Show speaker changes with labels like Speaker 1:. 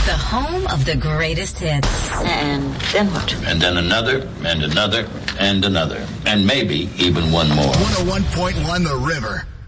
Speaker 1: The home of the greatest hits.
Speaker 2: And then what?
Speaker 3: And then another, and another, and another. And maybe even one more.
Speaker 4: 101.1 The River.